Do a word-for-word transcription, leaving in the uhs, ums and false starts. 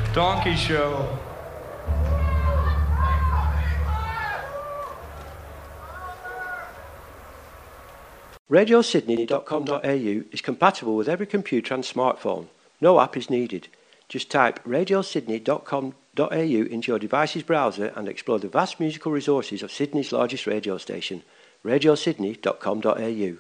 Donkey Show. radio sydney dot com dot a u is compatible with every computer and smartphone. No app is needed. Just type radio sydney dot com dot a u into your device's browser and explore the vast musical resources of Sydney's largest radio station, radio sydney dot com dot a u.